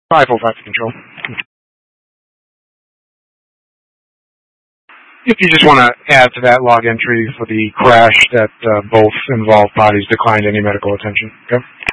505 to control. If you just want to add to that log entry for the crash that both involved bodies declined any medical attention. Okay?